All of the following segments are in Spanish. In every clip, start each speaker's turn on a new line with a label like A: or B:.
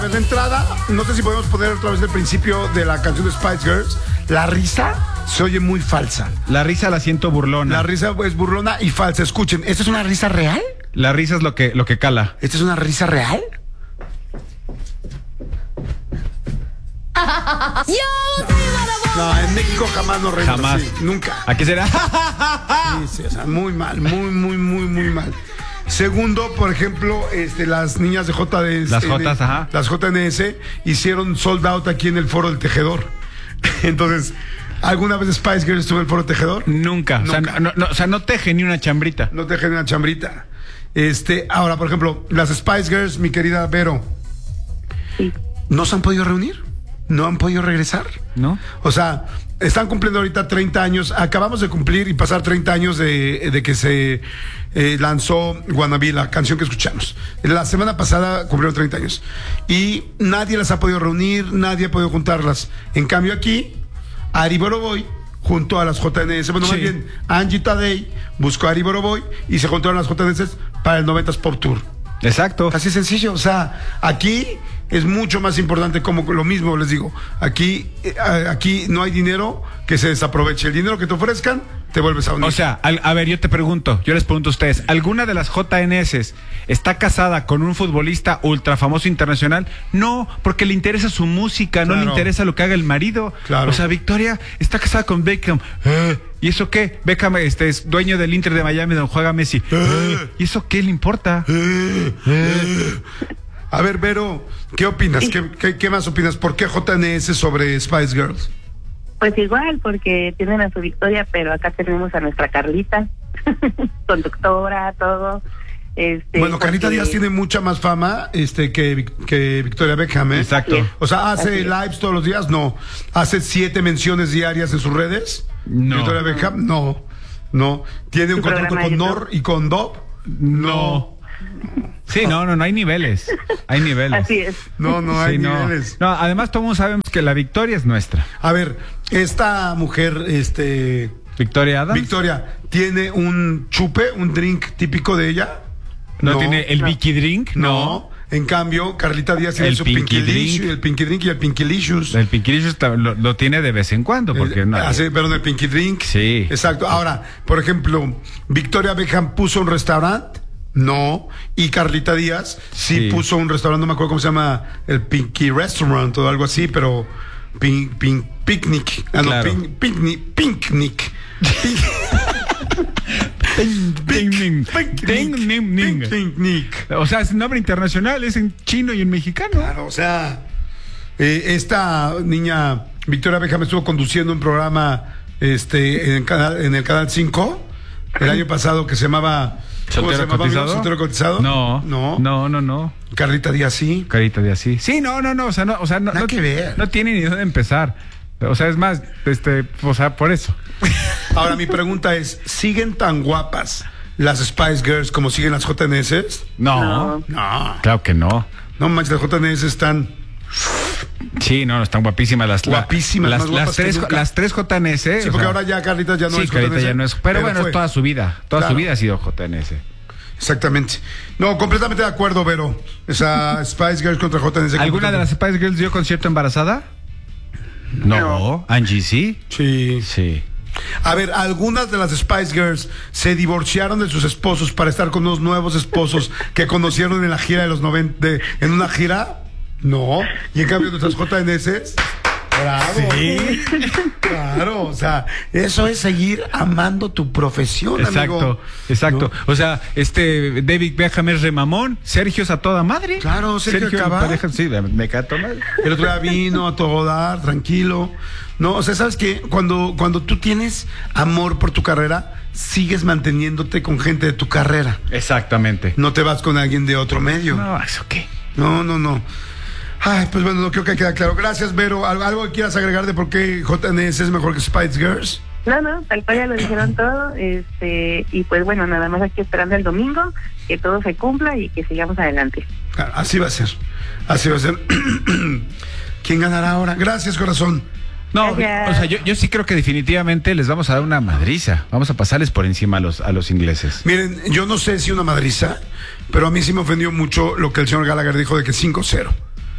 A: De entrada, no sé si podemos poner otra vez el principio de la canción de Spice Girls. La risa se oye muy falsa.
B: La risa la siento burlona.
A: La risa es burlona y falsa. Escuchen, ¿esta es una risa real?
B: La risa es lo que cala.
A: ¿Esta es una risa real? No, en México jamás nos reímos.
B: Jamás.
A: Así, nunca.
B: Aquí será.
A: Sí, o sea, muy mal, muy mal. Segundo, por ejemplo, las niñas de JNS.
B: Las Jotas, ajá.
A: Las JNS hicieron sold out aquí en el Foro del Tejedor. Entonces, ¿alguna vez Spice Girls estuvo en el Foro del Tejedor?
B: Nunca. O sea, no teje ni una chambrita.
A: No tejen una chambrita. Ahora, por ejemplo, las Spice Girls, mi querida Vero,
C: Sí.
A: ¿no se han podido reunir? ¿No han podido regresar?
B: ¿No?
A: O sea, están cumpliendo ahorita 30 años. Acabamos de cumplir y pasar 30 años de que se lanzó Wannabe, la canción que escuchamos. La semana pasada cumplieron 30 años. Y nadie las ha podido reunir, nadie ha podido juntarlas. En cambio aquí, Ari Boroboy junto a las JNS. Bueno,
B: Sí.
A: más bien, Angie Tadei buscó a Ari Boroboy y se juntaron las JNS para el 90s Pop Tour.
B: Exacto.
A: Así sencillo, o sea, aquí es mucho más importante, como lo mismo les digo, aquí no hay dinero que se desaproveche. El dinero que te ofrezcan, te vuelves a unir.
B: O sea, a ver, yo les pregunto a ustedes, ¿alguna de las JNS está casada con un futbolista ultra famoso internacional? No, porque le interesa su música, no
A: Claro.
B: le interesa lo que haga el marido.
A: Claro.
B: O sea, Victoria está casada con Beckham. ¿Y eso qué? Beckham es dueño del Inter de Miami donde juega Messi. ¿Y eso qué le importa?
A: A ver, Vero, ¿qué opinas? ¿Qué más opinas? ¿Por qué JNS sobre Spice Girls?
C: Pues igual, porque tienen a su Victoria, pero acá tenemos a nuestra Carlita, conductora, todo.
A: Bueno, Carlita
C: porque-
A: Díaz tiene mucha más fama que Victoria Beckham, ¿eh?
B: Exacto.
C: Así es.
A: O sea, ¿hace
C: Así es.
A: lives todos los días? No. ¿Hace 7 menciones diarias en sus redes?
B: No.
A: ¿Victoria Beckham? No. ¿Tiene un
C: Su
A: contrato
C: programa
A: con
C: de
A: Nor
C: YouTube.
A: y con Dove?
B: No. Sí, no, hay niveles. Hay niveles.
C: Así es.
A: No hay
B: Sí, no.
A: niveles.
B: No, además todos sabemos que la victoria es nuestra.
A: A ver, esta mujer,
B: Victoria Adams.
A: Victoria, ¿tiene un chupe, un drink típico de ella?
B: ¿No tiene el
C: No.
B: Vicky Drink?
A: No. En cambio, Carlita Díaz tiene
B: El
A: su
B: Pinky
A: Pinky
B: Drink.
A: el Pinky Drink y el Pinky Licious.
B: El Pinky Licious lo tiene de vez en cuando, porque no.
A: Perdón, el Pinky Drink.
B: Sí.
A: Exacto. Ahora, por ejemplo, Victoria Beckham puso un restaurante. No. Y Carlita Díaz sí puso un restaurante, no me acuerdo cómo se llama, el Pinky Restaurant o algo así, pero Picnic. Ah,
B: Claro.
A: no, Picnic. Picnic.
B: O sea, es nombre internacional, es en chino y en mexicano.
A: Claro, o sea, esta niña Victoria Beckham estuvo conduciendo un programa en el canal 5 el año pasado que se llamaba ¿cómo se
B: ¿Soltero
A: llamaba,
B: cotizado?
A: amigo? ¿Soltero cotizado?
B: No.
A: Carlita Díaz sí.
B: Carita de así. Sí, no. O sea, no
A: Nada que ver.
B: No tiene ni dónde empezar. O sea, es más, o sea, por eso.
A: Ahora mi pregunta es, ¿siguen tan guapas las Spice Girls como siguen las JNS?
B: No.
A: No.
B: Claro que no.
A: No manches, las JNS están
B: Sí, no, están guapísimas
A: Guapísimas, más guapas que nunca.
B: las tres JNS.
A: Sí, porque ahora ya Carlita ya no
B: sí,
A: es
B: Carita
A: JNS.
B: ya no es. Pero bueno,
A: fue.
B: es toda su vida. Toda
A: Claro.
B: su vida ha sido JNS.
A: Exactamente. No, completamente de acuerdo, Vero. Esa Spice Girls contra JNS.
B: ¿Alguna de las Spice Girls dio concierto embarazada? No. ¿Angie sí?
A: Sí.
B: Sí.
A: A ver, algunas de las Spice Girls se divorciaron de sus esposos para estar con unos nuevos esposos que conocieron en la gira de los 90, en una gira. No. Y en cambio nuestras JNS. Bravo.
B: Sí.
A: Claro, o sea, eso es seguir amando tu profesión, amigo.
B: Exacto.
A: ¿No?
B: O sea, David Beckham es remamón, Sergio es a toda madre.
A: Claro, Sergio
B: en
A: Cabal.
B: pareja, sí, me cae a toda madre.
A: El otro día vino a todo dar, tranquilo. No, o sea, ¿sabes qué? Cuando tú tienes amor por tu carrera, sigues manteniéndote con gente de tu carrera.
B: Exactamente.
A: No te vas con alguien de otro medio.
B: No, ¿eso qué?
A: No. Ay, pues bueno, no creo que queda claro. Gracias, Vero. ¿Algo que quieras agregar de por qué JNS es mejor que Spice Girls?
C: No, tal cual ya lo dijeron todo, y pues bueno, nada más aquí esperando el domingo, que todo se cumpla y que sigamos adelante.
A: Claro, así va a ser. ¿Quién ganará ahora? Gracias, corazón.
B: No,
C: Gracias.
B: o sea, yo sí creo que definitivamente les vamos a dar una madriza. Vamos a pasarles por encima a los ingleses.
A: Miren, yo no sé si una madriza, pero a mí sí me ofendió mucho lo que el señor Gallagher dijo de que 5-0.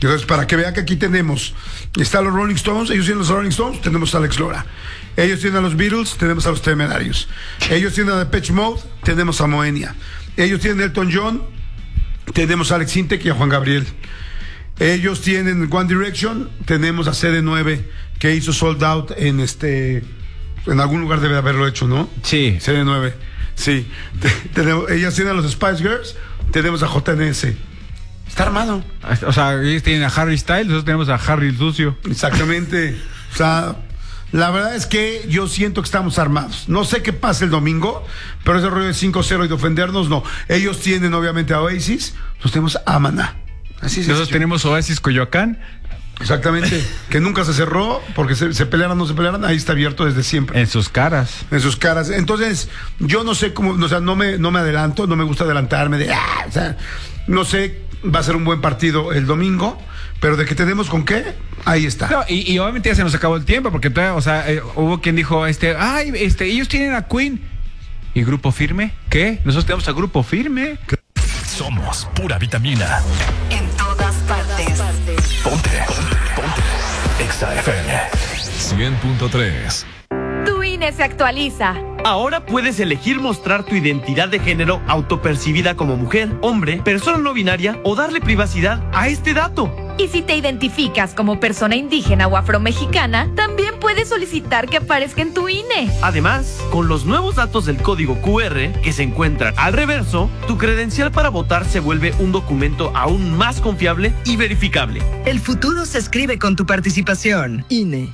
A: Entonces, para que vea que aquí tenemos, están los Rolling Stones, ellos tienen los Rolling Stones, tenemos a Alex Lora. Ellos tienen a los Beatles, tenemos a los Temerarios. Ellos tienen a Depeche Mode, tenemos a Moenia. Ellos tienen a Elton John, tenemos a Alex Intec y a Juan Gabriel. Ellos tienen One Direction, tenemos a CD9, que hizo Sold Out en algún lugar debe haberlo hecho, ¿no?
B: Sí.
A: CD9, sí. Ellas tienen a los Spice Girls, tenemos a JNS. Está armado.
B: O sea, ellos tienen a Harry Styles, nosotros tenemos a Harry el Sucio.
A: Exactamente. O sea, la verdad es que yo siento que estamos armados. No sé qué pasa el domingo, pero ese rollo de 5-0 y de ofendernos, no. Ellos tienen obviamente a Oasis, nosotros tenemos a Maná. Así es.
B: Nosotros tenemos Oasis Coyoacán.
A: Exactamente, que nunca se cerró porque se pelearan o no se pelearan, ahí está abierto desde siempre.
B: En sus caras.
A: En sus caras. Entonces, yo no sé cómo, o sea, no me adelanto, no me gusta adelantarme o sea, no sé, va a ser un buen partido el domingo, pero de que tenemos con qué, ahí está.
B: No, y obviamente ya se nos acabó el tiempo, porque o sea, hubo quien dijo, ellos tienen a Queen. ¿Y Grupo Firme? ¿Qué? Nosotros tenemos a Grupo Firme.
D: Somos pura vitamina.
E: En todas partes.
D: Ponte. Exa FM 100.3.
E: Tu INE se actualiza.
F: Ahora puedes elegir mostrar tu identidad de género autopercibida como mujer, hombre, persona no binaria o darle privacidad a este dato.
E: Y si te identificas como persona indígena o afromexicana, también puedes solicitar que aparezca en tu INE.
F: Además, con los nuevos datos del código QR que se encuentran al reverso, tu credencial para votar se vuelve un documento aún más confiable y verificable.
G: El futuro se escribe con tu participación. INE.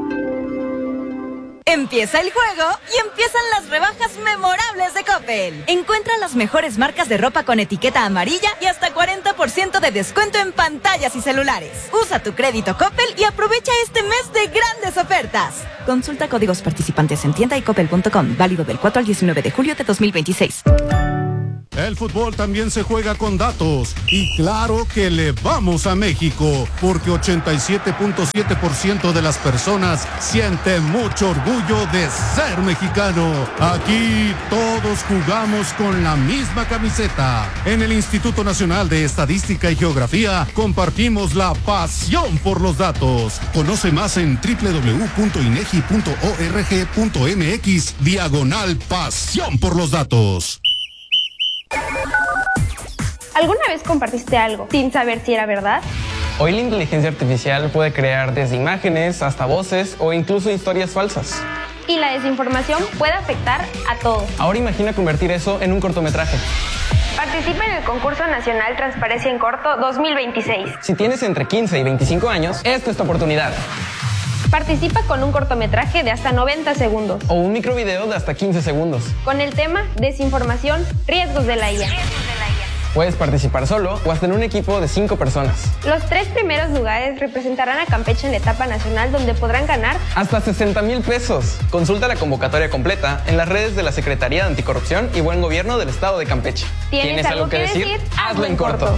H: Empieza el juego y empiezan las rebajas memorables de Coppel. Encuentra las mejores marcas de ropa con etiqueta amarilla y hasta 40% de descuento en pantallas y celulares. Usa tu crédito Coppel y aprovecha este mes de grandes ofertas. Consulta códigos participantes en tienda y coppel.com. Válido del 4 al 19 de julio de 2026.
I: El fútbol también se juega con datos y claro que le vamos a México porque 87.7% de las personas sienten mucho orgullo de ser mexicano. Aquí todos jugamos con la misma camiseta. En el Instituto Nacional de Estadística y Geografía compartimos la pasión por los datos. Conoce más en www.inegi.org.mx/pasión por los datos.
J: ¿Alguna vez compartiste algo sin saber si era verdad?
K: Hoy la inteligencia artificial puede crear desde imágenes hasta voces o incluso historias falsas.
J: Y la desinformación puede afectar a todos.
K: Ahora imagina convertir eso en un cortometraje.
J: Participa en el concurso nacional Transparencia en Corto 2026.
K: Si tienes entre 15 y 25 años, esta es tu oportunidad.
J: Participa con un cortometraje de hasta 90 segundos.
K: O un microvideo de hasta 15 segundos.
J: Con el tema Desinformación, riesgos de la IA.
K: Puedes participar solo o hasta en un equipo de 5 personas.
J: Los 3 primeros lugares representarán a Campeche en la etapa nacional, donde podrán ganar
K: hasta 60,000 pesos. Consulta la convocatoria completa en las redes de la Secretaría de Anticorrupción y Buen Gobierno del Estado de Campeche.
J: ¿Tienes algo que decir? Hazlo en corto.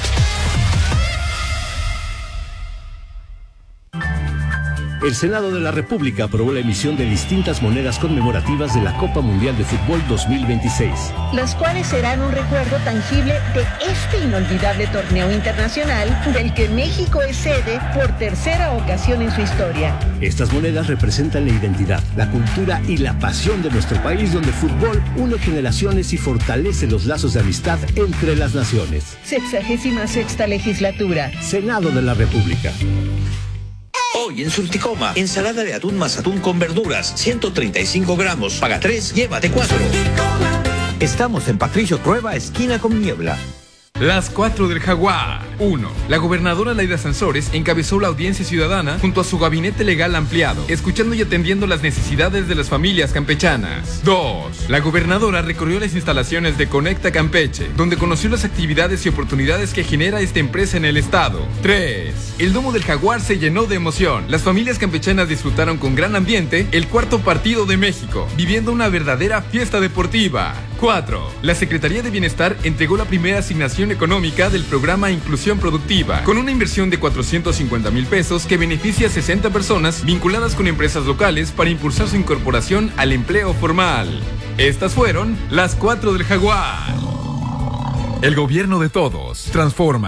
L: El Senado de la República aprobó la emisión de distintas monedas conmemorativas de la Copa Mundial de Fútbol 2026.
M: Las cuales serán un recuerdo tangible de este inolvidable torneo internacional del que México es sede por tercera ocasión en su historia.
L: Estas monedas representan la identidad, la cultura y la pasión de nuestro país, donde el fútbol une generaciones y fortalece los lazos de amistad entre las naciones.
M: 66ª legislatura.
L: Senado de la República.
N: Hoy en Surticoma, ensalada de atún más atún con verduras, 135 gramos, paga 3, llévate 4. Estamos en Patricio Trueba, esquina con Niebla.
O: Las 4 del Jaguar. 1. La gobernadora Laida Sansores encabezó la audiencia ciudadana junto a su gabinete legal ampliado, escuchando y atendiendo las necesidades de las familias campechanas. 2. La gobernadora recorrió las instalaciones de Conecta Campeche, donde conoció las actividades y oportunidades que genera esta empresa en el estado. 3. El domo del Jaguar se llenó de emoción. Las familias campechanas disfrutaron con gran ambiente el cuarto partido de México, viviendo una verdadera fiesta deportiva. 4. La Secretaría de Bienestar entregó la primera asignación económica del programa Inclusión Productiva, con una inversión de 450,000 pesos que beneficia a 60 personas vinculadas con empresas locales para impulsar su incorporación al empleo formal. Estas fueron las 4 del Jaguar. El gobierno de todos transforma.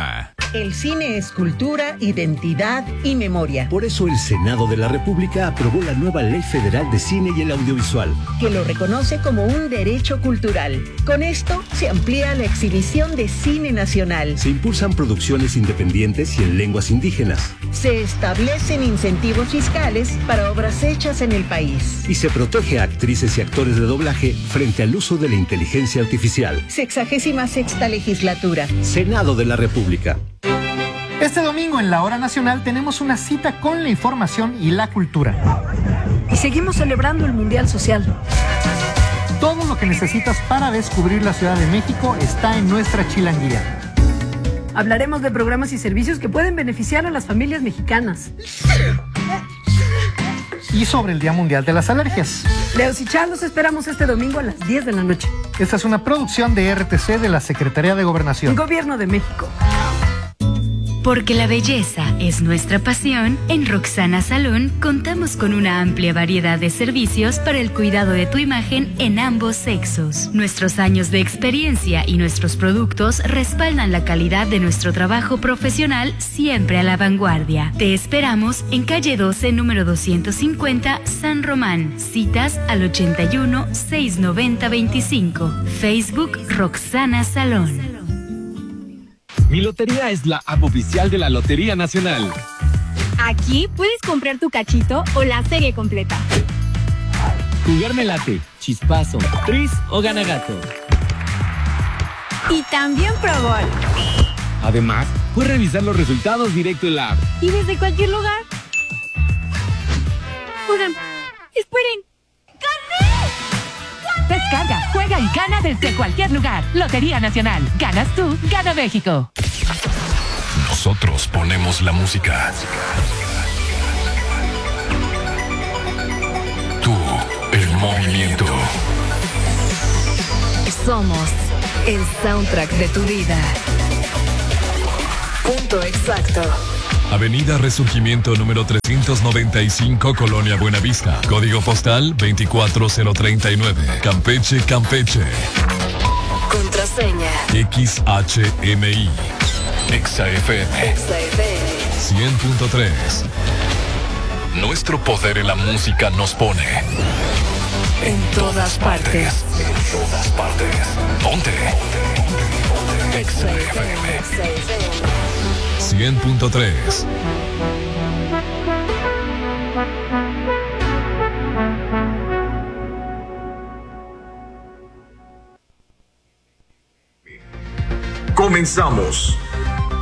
M: El cine es cultura, identidad y memoria.
L: Por eso el Senado de la República aprobó la nueva Ley Federal de Cine y el Audiovisual,
M: que lo reconoce como un derecho cultural. Con esto se amplía la exhibición de cine nacional.
L: Se impulsan producciones independientes y en lenguas indígenas.
M: Se establecen incentivos fiscales para obras hechas en el país.
L: Y se protege a actrices y actores de doblaje frente al uso de la inteligencia artificial.
M: 66ª legislatura.
L: Senado de la República.
P: Este domingo en la Hora Nacional tenemos una cita con la información y la cultura.
Q: Y seguimos celebrando el Mundial Social.
P: Todo lo que necesitas para descubrir la Ciudad de México está en nuestra chilanguía.
Q: Hablaremos de programas y servicios que pueden beneficiar a las familias mexicanas.
P: Y sobre el Día Mundial de las Alergias.
Q: Leos y Char, los esperamos este domingo a las 10 de la noche.
P: Esta es una producción de RTC de la Secretaría de Gobernación.
Q: Gobierno de México.
R: Porque la belleza es nuestra pasión, en Roxana Salón contamos con una amplia variedad de servicios para el cuidado de tu imagen en ambos sexos. Nuestros años de experiencia y nuestros productos respaldan la calidad de nuestro trabajo profesional, siempre a la vanguardia. Te esperamos en calle 12, número 250, San Román. Citas al 81 690 25. Facebook Roxana Salón.
S: Mi Lotería es la app oficial de la Lotería Nacional.
T: Aquí puedes comprar tu cachito o la serie completa.
S: Jugar me late, chispazo, tris o ganagato.
T: Y también Pro Gol.
S: Además, puedes revisar los resultados directo en la app.
T: Y desde cualquier lugar. Oigan, esperen.
U: Descarga, juega y gana desde cualquier lugar. Lotería Nacional. Ganas tú, gana México.
D: Nosotros ponemos la música. Tú, el movimiento.
E: Somos el soundtrack de tu vida. Punto exacto.
D: Avenida Resurgimiento número 395, Colonia Buenavista. Código postal 24039. Campeche, Campeche.
E: Contraseña.
D: XHMI. XFM. 100.3. Nuestro poder en la música nos pone
E: en todas partes.
D: En todas partes. Ponte. XFM. 100.3.
V: Comenzamos.